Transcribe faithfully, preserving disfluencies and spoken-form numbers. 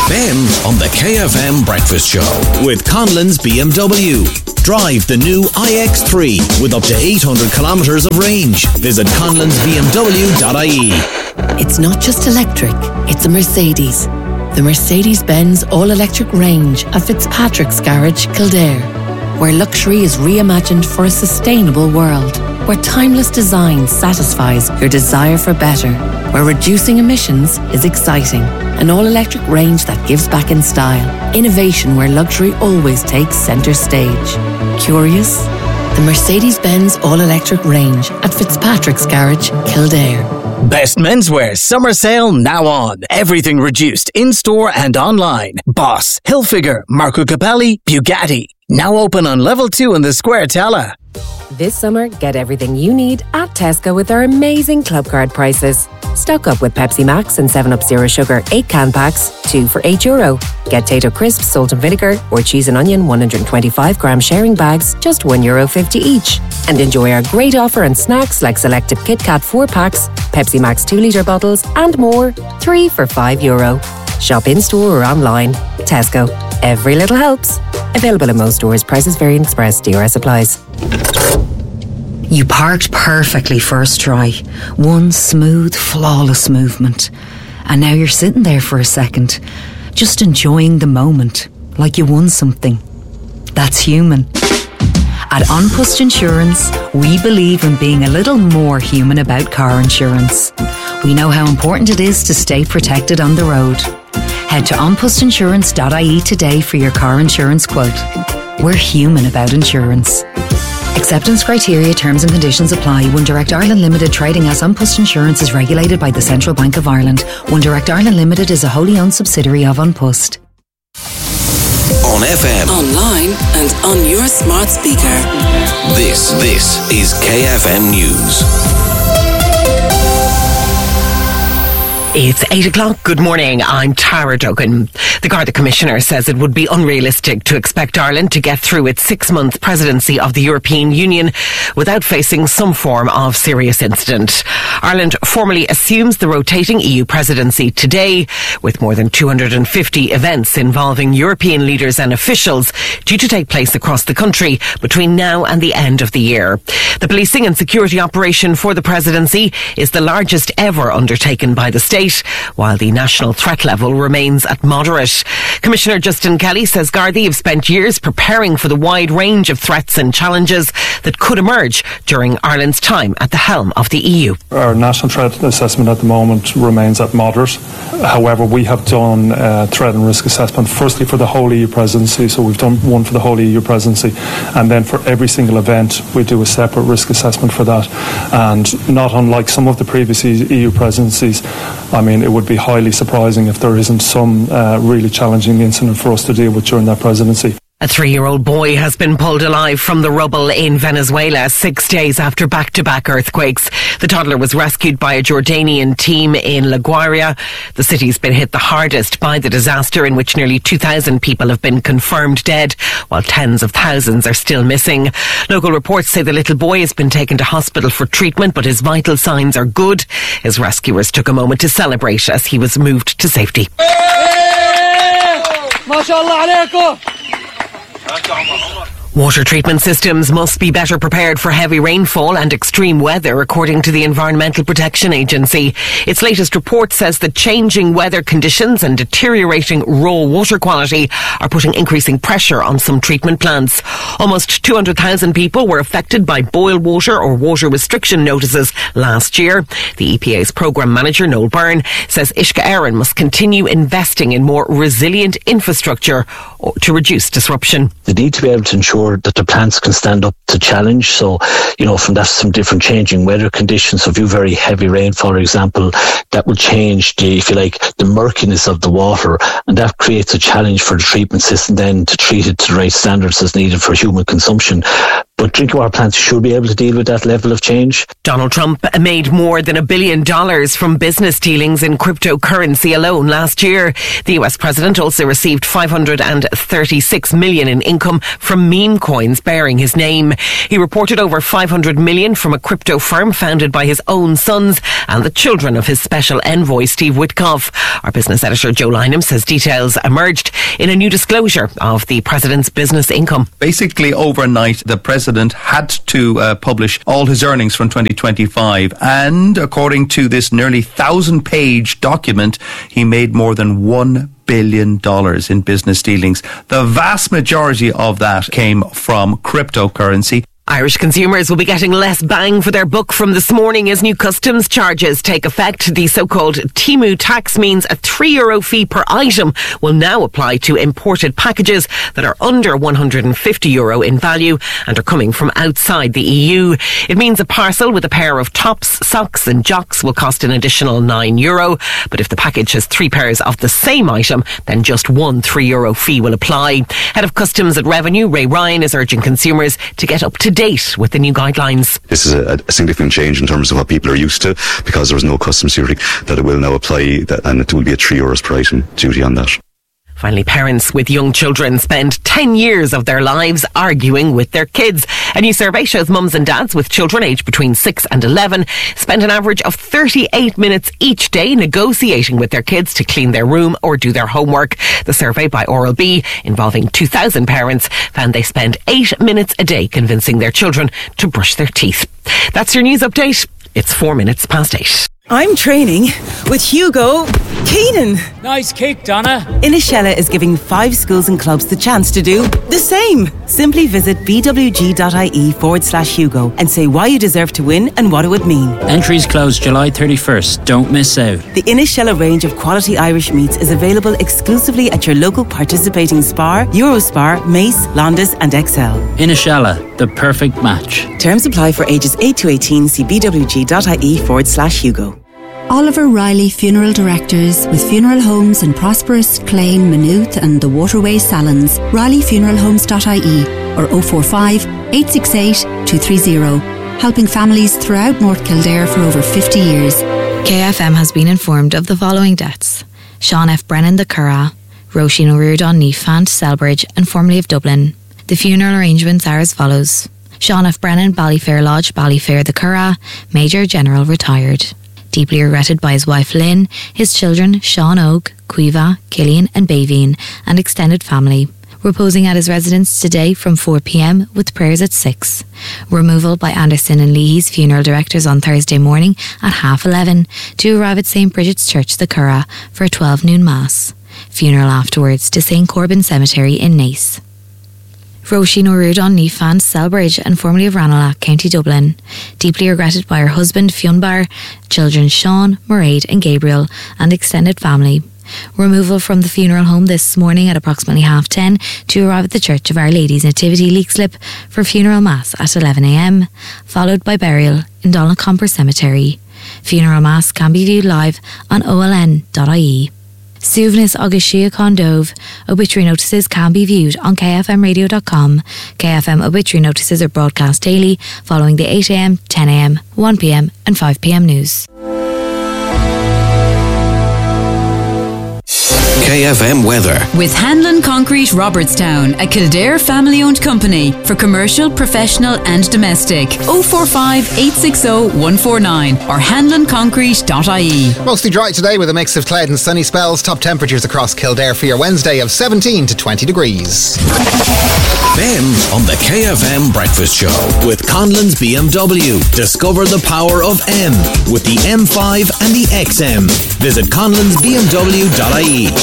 Ben on the K F M Breakfast Show with Conlon's B M W. Drive the new i X three with up to eight hundred kilometres of range. Visit conlons b m w dot i e. It's not just electric, it's a Mercedes. The Mercedes-Benz all-electric range at Fitzpatrick's Garage, Kildare, where luxury is reimagined for a sustainable world, where timeless design satisfies your desire for better, where reducing emissions is exciting. An all-electric range that gives back in style. Innovation where luxury always takes centre stage. Curious? The Mercedes-Benz all-electric range at Fitzpatrick's Garage, Kildare. Best menswear summer sale now on. Everything reduced in-store and online. Boss, Hilfiger, Marco Capelli, Bugatti. Now open on level two in the Square Tala. This summer, get everything you need at Tesco with our amazing club card prices. Stock up with Pepsi Max and seven up Zero Sugar eight can packs, two for eight euro. Get Tato Crisps, salt and vinegar, or cheese and onion one hundred twenty-five gram sharing bags, just one euro fifty each. And enjoy our great offer on snacks like selected Kit Kat four packs, Pepsi Max two litre bottles, and more, three for five euro. Shop in-store or online. Tesco. Every little helps. Available in most stores. Prices vary in Express. D R S applies. You parked perfectly first try. One smooth, flawless movement. And now you're sitting there for a second, just enjoying the moment, like you won something. That's human. At An Post Insurance, we believe in being a little more human about car insurance. We know how important it is to stay protected on the road. Head to an post insurance dot i e today for your car insurance quote. We're human about insurance. Acceptance criteria, terms and conditions apply. One Direct Ireland Limited, trading as An Post Insurance, is regulated by the Central Bank of Ireland. One Direct Ireland Limited is a wholly owned subsidiary of An Post. On F M, online and on your smart speaker. This, this is K F M News. It's eight o'clock. Good morning. I'm Tara Duggan. The Garda Commissioner says it would be unrealistic to expect Ireland to get through its six-month presidency of the European Union without facing some form of serious incident. Ireland formally assumes the rotating E U presidency today, with more than two hundred fifty events involving European leaders and officials due to take place across the country between now and the end of the year. The policing and security operation for the presidency is the largest ever undertaken by the state, while the national threat level remains at moderate. Commissioner Justin Kelly says Gardaí have spent years preparing for the wide range of threats and challenges that could emerge during Ireland's time at the helm of the E U. Our national threat assessment at the moment remains at moderate. However, we have done uh, threat and risk assessment firstly for the whole E U presidency, so we've done one for the whole E U presidency, and then for every single event we do a separate risk assessment for that. And not unlike some of the previous E U presidencies, I mean, it would be highly surprising if there isn't some uh, really challenging incident for us to deal with during that presidency. A three-year-old boy has been pulled alive from the rubble in Venezuela six days after back-to-back earthquakes. The toddler was rescued by a Jordanian team in La Guaira. The city's been hit the hardest by the disaster, in which nearly two thousand people have been confirmed dead, while tens of thousands are still missing. Local reports say the little boy has been taken to hospital for treatment, but his vital signs are good. His rescuers took a moment to celebrate as he was moved to safety. Water treatment systems must be better prepared for heavy rainfall and extreme weather, according to the Environmental Protection Agency. Its latest report says that changing weather conditions and deteriorating raw water quality are putting increasing pressure on some treatment plants. Almost two hundred thousand people were affected by boil water or water restriction notices last year. The E P A's programme manager, Noel Byrne, says Uisce Éireann must continue investing in more resilient infrastructure to reduce disruption. They need to be able to ensure that the plants can stand up to challenge. So, you know, from that, some different changing weather conditions. So if you have very heavy rainfall, for example, that will change the, if you like, the murkiness of the water, and that creates a challenge for the treatment system then to treat it to the right standards as needed for human consumption. but drinking water plants should be able to deal with that level of change. Donald Trump made more than a billion dollars from business dealings in cryptocurrency alone last year. The U S president also received five hundred thirty-six million in income from meme coins bearing his name. He reported over five hundred million from a crypto firm founded by his own sons and the children of his special envoy, Steve Witkoff. Our business editor, Joe Lynham, says details emerged in a new disclosure of the president's business income. Basically, overnight, the president had to uh, publish all his earnings from twenty twenty-five. And according to this nearly thousand page document, he made more than one billion dollars in business dealings. The vast majority of that came from cryptocurrency. Irish consumers will be getting less bang for their buck from this morning as new customs charges take effect. The so-called Temu tax means a three euro fee per item will now apply to imported packages that are under one hundred fifty euro in value and are coming from outside the E U. It means a parcel with a pair of tops, socks and jocks will cost an additional nine euro. But if the package has three pairs of the same item, then just one three euro fee will apply. Head of Customs at Revenue, Ray Ryan, is urging consumers to get up to date with the new guidelines. This is a, a significant change in terms of what people are used to, because there was no customs duty, that it will now apply, that, and it will be a three euros per item duty on that. Finally, parents with young children spend ten years of their lives arguing with their kids. A new survey shows mums and dads with children aged between six and eleven spend an average of thirty-eight minutes each day negotiating with their kids to clean their room or do their homework. The survey by Oral-B, involving two thousand parents, found they spend eight minutes a day convincing their children to brush their teeth. That's your news update. It's four minutes past eight. I'm training with Hugo Keenan. Nice kick, Donna. Inishella is giving five schools and clubs the chance to do the same. Simply visit bwg.ie forward slash Hugo and say why you deserve to win and what it would mean. Entries close July thirty-first. Don't miss out. The Inishella range of quality Irish meats is available exclusively at your local participating Spar, Eurospar, Mace, Londis and X L. Inishella, the perfect match. Terms apply for ages eight to eighteen. See bwg.ie forward slash Hugo. Oliver Riley Funeral Directors, with funeral homes in Prosperous, Clane, Maynooth and the Waterway Salons. riley funeral homes dot I E or oh four five, eight six eight, two three zero. Helping families throughout North Kildare for over fifty years. K F M has been informed of the following deaths: Sean F. Brennan, the Curragh; Roisin O'Riordan, Neefant, Selbridge and formerly of Dublin. The funeral arrangements are as follows: Sean F. Brennan, Ballyfair Lodge, Ballyfair, the Curragh, Major General, retired. Deeply regretted by his wife Lynn, his children Sean Og, Cuiva, Killian and Baveen, and extended family. Reposing at his residence today from four p.m. with prayers at six. Removal by Anderson and Leahy's funeral directors on Thursday morning at half eleven to arrive at Saint Bridget's Church, the Curragh, for a twelve noon mass. Funeral afterwards to Saint Corbin Cemetery in Naas. Roisin O'Riordan, Neefant, Selbridge and formerly of Ranelagh, County Dublin. Deeply regretted by her husband Fionbar, children Sean, Mairead and Gabriel and extended family. Removal from the funeral home this morning at approximately half ten to arrive at the Church of Our Lady's Nativity, Leixlip, for funeral mass at eleven a.m, followed by burial in Donaghcomper Cemetery. Funeral mass can be viewed live on O L N dot I E. Suvanis agus Shia Condove. Obituary notices can be viewed on k f m radio dot com. K F M obituary notices are broadcast daily following the eight a.m, ten a.m, one p.m and five p.m news. K F M weather. With Hanlon Concrete Robertstown, a Kildare family-owned company for commercial, professional and domestic. oh four five, eight six oh, one four nine or hanlon concrete dot I E. Mostly dry today with a mix of cloud and sunny spells. Top temperatures across Kildare for your Wednesday of seventeen to twenty degrees. Then on the K F M Breakfast Show with Conlon's B M W. Discover the power of M with the M five and the X M. Visit conlons b m w dot I E.